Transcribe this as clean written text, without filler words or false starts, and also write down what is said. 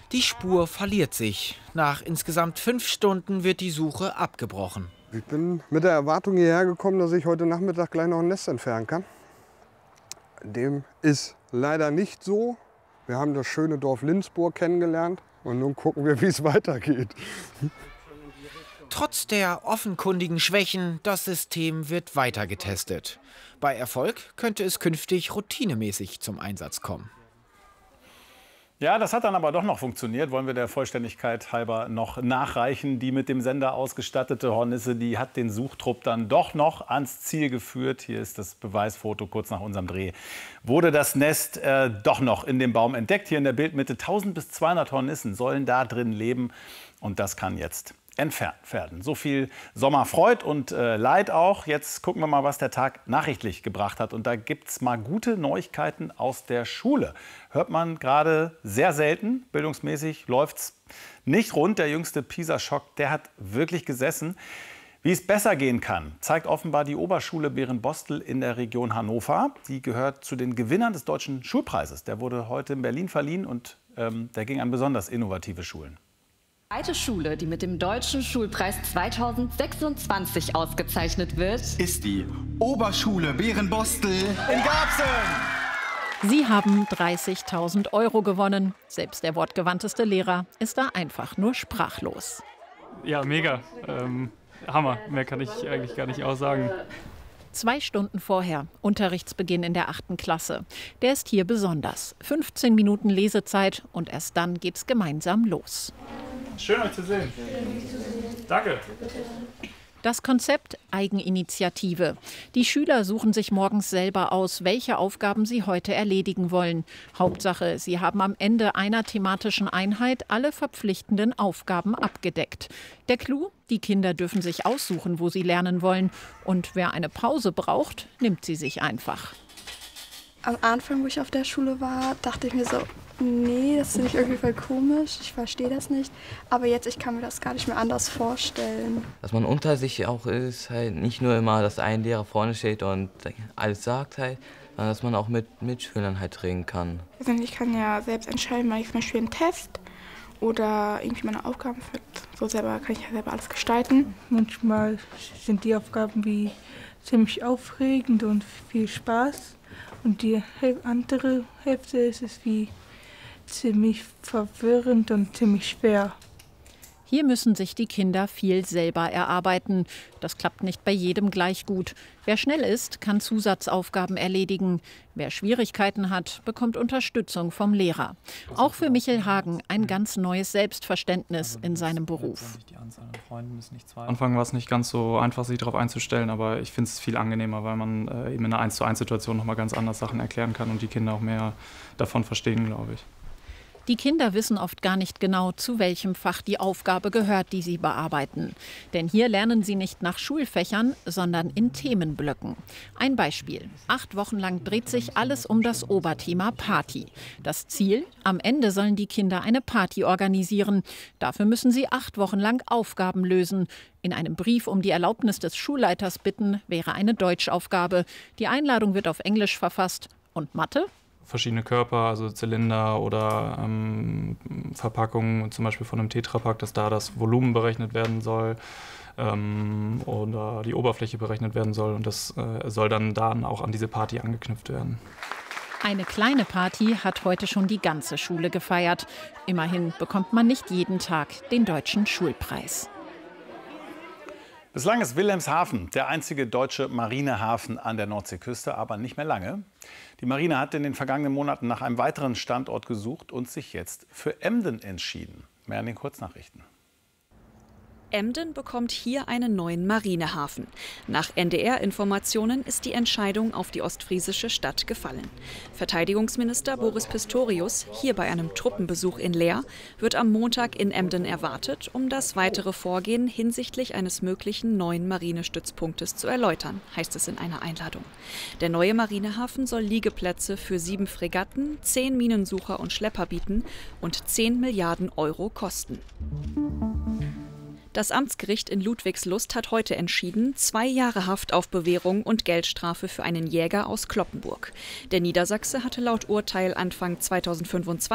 Die Spur verliert sich. Nach insgesamt 5 Stunden wird die Suche abgebrochen. Ich bin mit der Erwartung hierher gekommen, dass ich heute Nachmittag gleich noch ein Nest entfernen kann. Dem ist leider nicht so. Wir haben das schöne Dorf Lindsburg kennengelernt und nun gucken wir, wie es weitergeht. Trotz der offenkundigen Schwächen, das System wird weiter getestet. Bei Erfolg könnte es künftig routinemäßig zum Einsatz kommen. Ja, das hat dann aber doch noch funktioniert. Wollen wir der Vollständigkeit halber noch nachreichen. Die mit dem Sender ausgestattete Hornisse, die hat den Suchtrupp dann doch noch ans Ziel geführt. Hier ist das Beweisfoto kurz nach unserem Dreh. Wurde das Nest doch noch in dem Baum entdeckt. Hier in der Bildmitte 1000 bis 200 Hornissen sollen da drin leben. Und das kann jetzt entfernt werden. So viel Sommerfreud und Leid auch. Jetzt gucken wir mal, was der Tag nachrichtlich gebracht hat. Und da gibt es mal gute Neuigkeiten aus der Schule. Hört man gerade sehr selten. Bildungsmäßig läuft es nicht rund. Der jüngste PISA-Schock, der hat wirklich gesessen. Wie es besser gehen kann, zeigt offenbar die Oberschule Berenbostel in der Region Hannover. Die gehört zu den Gewinnern des Deutschen Schulpreises. Der wurde heute in Berlin verliehen und der ging an besonders innovative Schulen. Die zweite Schule, die mit dem Deutschen Schulpreis 2026 ausgezeichnet wird, ist die Oberschule Berenbostel in Garbsen. Sie haben 30.000 € gewonnen. Selbst der wortgewandteste Lehrer ist da einfach nur sprachlos. Ja, mega. Hammer. Mehr kann ich eigentlich gar nicht aussagen. 2 Stunden vorher, Unterrichtsbeginn in der 8. Klasse. Der ist hier besonders. 15 Minuten Lesezeit und erst dann geht's gemeinsam los. Schön, euch zu sehen. Danke. Das Konzept Eigeninitiative. Die Schüler suchen sich morgens selber aus, welche Aufgaben sie heute erledigen wollen. Hauptsache, sie haben am Ende einer thematischen Einheit alle verpflichtenden Aufgaben abgedeckt. Der Clou? Die Kinder dürfen sich aussuchen, wo sie lernen wollen. Und wer eine Pause braucht, nimmt sie sich einfach. Am Anfang, wo ich auf der Schule war, dachte ich mir so, nee, das finde ich irgendwie voll komisch, ich verstehe das nicht. Aber jetzt, ich kann mir das gar nicht mehr anders vorstellen. Dass man unter sich auch ist, halt nicht nur immer, dass ein Lehrer vorne steht und alles sagt halt, sondern dass man auch mit Mitschülern halt reden kann. Also ich kann ja selbst entscheiden, weil ich zum Beispiel einen Test oder irgendwie meine Aufgaben so selber kann ich ja selber alles gestalten. Manchmal sind die Aufgaben wie ziemlich aufregend und viel Spaß. Und die andere Hälfte ist es wie ziemlich verwirrend und ziemlich schwer. Hier müssen sich die Kinder viel selber erarbeiten. Das klappt nicht bei jedem gleich gut. Wer schnell ist, kann Zusatzaufgaben erledigen. Wer Schwierigkeiten hat, bekommt Unterstützung vom Lehrer. Auch für Michel Hagen ein ganz neues Selbstverständnis in seinem Beruf. Am Anfang war es nicht ganz so einfach, sich darauf einzustellen, aber ich finde es viel angenehmer, weil man eben in einer 1:1-Situation noch mal ganz anders Sachen erklären kann und die Kinder auch mehr davon verstehen, glaube ich. Die Kinder wissen oft gar nicht genau, zu welchem Fach die Aufgabe gehört, die sie bearbeiten. Denn hier lernen sie nicht nach Schulfächern, sondern in Themenblöcken. Ein Beispiel. 8 Wochen lang dreht sich alles um das Oberthema Party. Das Ziel? Am Ende sollen die Kinder eine Party organisieren. Dafür müssen sie 8 Wochen lang Aufgaben lösen. In einem Brief um die Erlaubnis des Schulleiters bitten, wäre eine Deutschaufgabe. Die Einladung wird auf Englisch verfasst. Und Mathe? Verschiedene Körper, also Zylinder oder Verpackungen, zum Beispiel von einem Tetrapack, dass da das Volumen berechnet werden soll oder die Oberfläche berechnet werden soll. Und das soll dann auch an diese Party angeknüpft werden. Eine kleine Party hat heute schon die ganze Schule gefeiert. Immerhin bekommt man nicht jeden Tag den Deutschen Schulpreis. Bislang ist Wilhelmshaven der einzige deutsche Marinehafen an der Nordseeküste, aber nicht mehr lange. Die Marine hat in den vergangenen Monaten nach einem weiteren Standort gesucht und sich jetzt für Emden entschieden. Mehr in den Kurznachrichten. Emden bekommt hier einen neuen Marinehafen. Nach NDR-Informationen ist die Entscheidung auf die ostfriesische Stadt gefallen. Verteidigungsminister Boris Pistorius, hier bei einem Truppenbesuch in Leer, wird am Montag in Emden erwartet, um das weitere Vorgehen hinsichtlich eines möglichen neuen Marinestützpunktes zu erläutern, heißt es in einer Einladung. Der neue Marinehafen soll Liegeplätze für 7 Fregatten, 10 Minensucher und Schlepper bieten und 10 Milliarden € kosten. Das Amtsgericht in Ludwigslust hat heute entschieden, 2 Jahre Haft auf Bewährung und Geldstrafe für einen Jäger aus Cloppenburg. Der Niedersachse hatte laut Urteil Anfang 2025